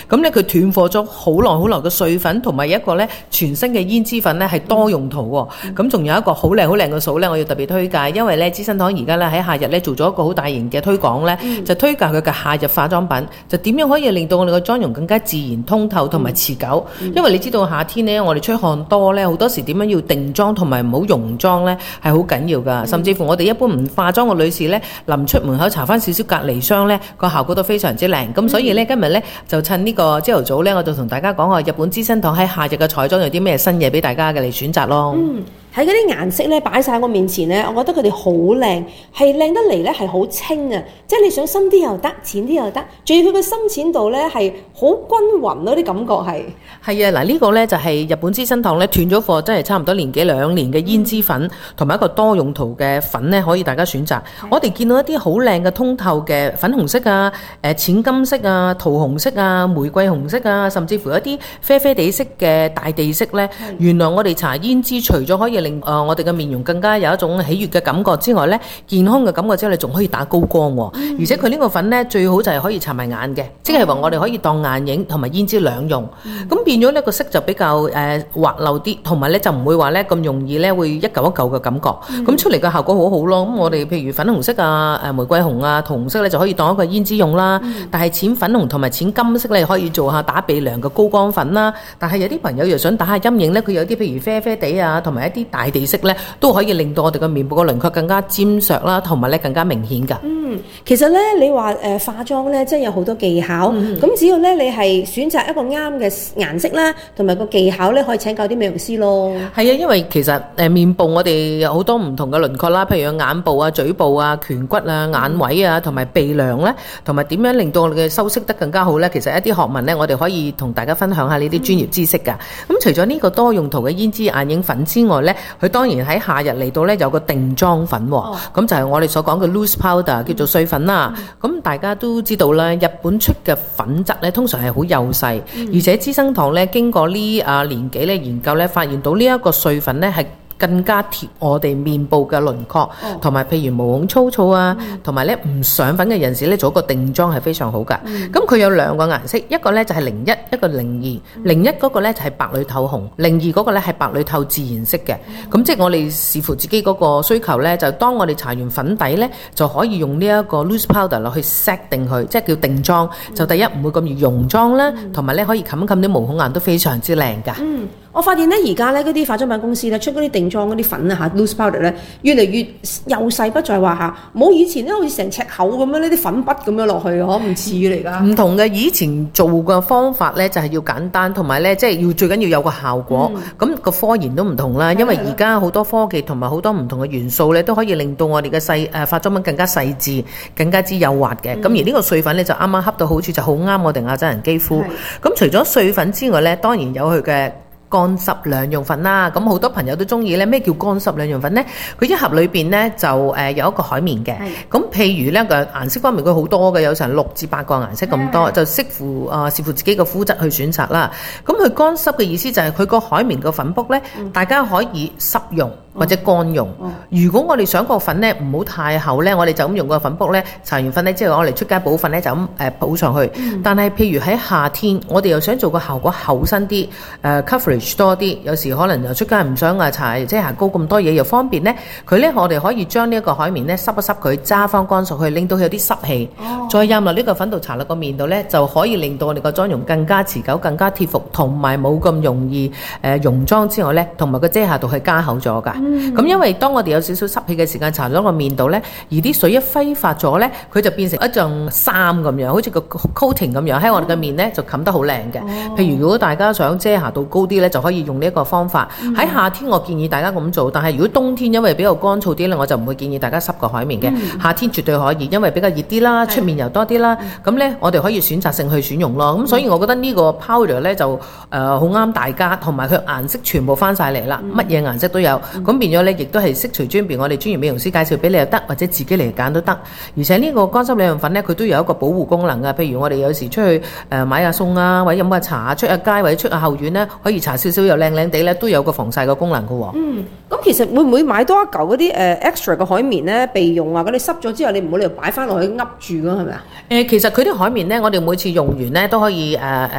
咁咧佢斷貨咗好耐嘅碎粉，同埋一個咧全新嘅胭脂粉咧係多用途喎。咁仲有一個好靚嘅掃咧，我要特別推介，因為咧資生堂而家咧喺夏日咧做咗一個好大型嘅推廣咧，就推介佢嘅夏日化妝品，就點樣可以令到我哋嘅妝容更加自然通透同埋持久。因為你知道夏天咧，我哋出汗多咧，好多時點樣要定妝同埋唔好溶妝咧係好緊要㗎。甚至乎我哋一般唔化妝嘅女士咧，臨出門口搽翻少少隔離霜咧，個效果都非常之靚。咁所以咧今日咧就趁呢個朝頭早咧，我就同大家講下日本資生堂喺夏日嘅彩妝有啲咩新嘢俾大家嘅嚟選擇咯。 喺嗰啲顏色咧擺晒喺我面前咧，我覺得佢哋好靚，係靚得嚟咧係好清啊！即係你想深啲又得，淺啲又得，仲要佢個深淺度咧係好均勻咯，啲感覺係。 係啊，嗱呢個咧就係日本資生堂咧斷咗貨，真係差唔多年幾兩年嘅胭脂粉，同埋一個多用途嘅粉咧，可以大家選擇。我哋見到一啲好靚嘅通透嘅粉紅色啊、淺金色啊、桃紅色啊、玫瑰紅色啊，甚至乎一啲啡啡地色嘅大地色咧，原來我哋搽胭脂除咗可以令我哋嘅面容更加有一種喜悅嘅感覺之外咧，健康嘅感覺之後，你仲可以打高光喎。而且佢呢個粉咧最好就係可以搽埋眼嘅，即係話我哋可以當眼影同埋胭脂兩用。咁變咗呢個色就比較滑溜啲，同埋咧就唔會話咧咁容易咧會一嚿一嚿嘅感覺。咁出嚟嘅效果好好咯。咁我哋譬如粉紅色啊、玫瑰紅啊、桃紅色咧就可以當一個胭脂用啦。但係淺粉紅同埋淺金色咧可以做下打鼻梁嘅高光粉啦。但係有啲朋友又想打下陰影咧，佢有啲譬如啡啡地啊，同埋一啲大地色咧，都可以令到我哋嘅面部嘅輪廓更加尖削啦，同埋咧更加明顯㗎。 其實咧你話化妝咧真係有好多技巧，咁只要咧你係選擇一個啱嘅顏色啦，同埋個技巧咧可以請教啲美容師咯。 係啊，因為其實面部我哋有好多唔同嘅輪廓啦，譬如有眼部啊、嘴部啊、顴骨啊、眼位啊，同埋鼻梁咧，同埋點樣令到我哋嘅修飾得更加好咧。其實一啲學問咧，我哋可以同大家分享下呢啲專業知識㗎。咁除咗呢個多用途嘅胭脂眼影粉之外咧，佢當然喺夏日嚟到咧有個定妝粉喎。咁就係我哋所講嘅 loose powder，叫做碎粉啦。咁大家都知道啦，日本出嘅粉質咧通常係好幼細，而且資生堂咧經過呢年幾咧研究咧，發現到呢一個碎粉咧係更加貼我哋面部嘅輪廓，同埋譬如毛孔粗糙啊，同埋咧唔上粉嘅人士咧做一個定妝係非常好㗎。咁佢有兩個顏色，一個咧就係01，一個02。01嗰個咧就係白裏透紅，02嗰個咧係白裏透自然色嘅。咁即係我哋視乎自己嗰個需求咧，就當我哋搽完粉底咧，就可以用呢一個 loose powder 落去 set 定佢，即係叫定妝。就第一唔會咁易溶妝啦，同埋咧可以冚啲毛孔眼都非常之靚㗎。 我發現咧，而家咧嗰啲化妝品公司咧出嗰啲定妝嗰啲粉啊 loose powder 咧，越嚟越幼細，不再話嚇，冇以前咧好似成尺厚咁樣呢啲粉筆咁樣落去，唔似嚟㗎。 唔同嘅，以前做嘅方法咧就係要簡單，同埋咧即係要最緊要有個效果。咁個科研都唔同啦，因為而家好多科技同埋好多唔同嘅元素咧，都可以令到我哋嘅化妝品更加細緻、更加之幼滑嘅。咁而呢個碎粉咧就啱啱恰到好處，就好啱我哋亞洲人肌膚。咁除咗碎粉之外咧，當然有佢嘅乾濕兩用粉啦。咁好多朋友都中意咧，咩叫乾濕兩用粉呢？佢一盒裏邊咧就有一個海綿嘅。咁譬如咧個顏色方面佢好多嘅，有成6至8個顏色咁多，就視乎自己嘅膚質去選擇啦。咁佢乾濕嘅意思就係佢個海綿個粉卜咧，大家可以濕用或者乾用。如果我哋想個粉咧唔好太厚咧，我哋就咁用個粉卜咧，搽完粉咧之後我哋出街補粉咧就咁補上去。但係譬如喺夏天，我哋又想做個效果厚身啲，coverage 多啲，有時可能又出街唔想搽即係牙膏咁多嘢，又方便咧。佢咧我哋可以將呢一個海綿咧濕一濕佢，揸翻乾熟去，令到佢有啲濕氣，再飲落呢個粉度搽落個面度咧，就可以令到我哋個妝容更加持久、更加貼服，同埋冇咁容易溶妝之外咧，同埋個遮瑕度係加厚咗㗎。咁因為當我哋有少少濕氣嘅時間搽咗個面度咧，而啲水一揮發咗咧，佢就變成一張衫咁樣，好似個 coating 咁樣喺我哋嘅面咧就冚得好靚嘅。譬如如果大家想遮瑕度高啲咧，就可以用呢一個方法。喺夏天我建議大家咁做，但係如果冬天因為比較乾燥啲咧，我就唔會建議大家濕個海綿嘅。夏天絕對可以，因為比較熱啲啦，出面又多啲啦，咁咧我哋可以選擇性去選用咯。咁所以我覺得呢個 powder 咧就好啱大家，同埋佢顏色全部翻晒嚟啦，乜嘢顏色都有。咁變咗咧，亦都係悉隨尊便，我哋專業美容師介紹俾你又得，或者自己嚟揀都得。而且呢個乾濕兩用粉咧，佢都有一個保護功能㗎。譬如我哋有時出去買下餸啊，或者飲下茶啊，出下街或者出下後院咧，可以搽少少又靚靚地咧，都有個防曬嘅功能㗎喎。 咁其實會唔會買多一嚿嗰啲extra 嘅海綿咧備用啊？嗰啲濕咗之後，你唔好你又擺翻落去噏住㗎，係咪啊？ 其實佢啲海綿咧，我哋每次用完咧都可以